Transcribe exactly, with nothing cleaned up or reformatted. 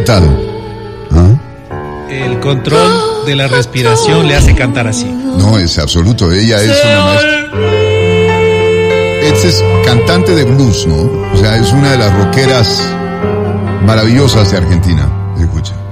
tal? ¿Ah? El control de la respiración le hace cantar así. No, es absoluto. Ella es una maestra. Esta es cantante de blues, ¿no? O sea, es una de las rockeras maravillosas de Argentina. Escucha.